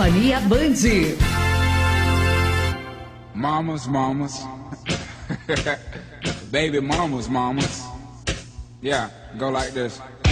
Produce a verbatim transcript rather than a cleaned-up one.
Companhia Band. Mamas, mamas. Baby mamas, mamas. Yeah, go like this.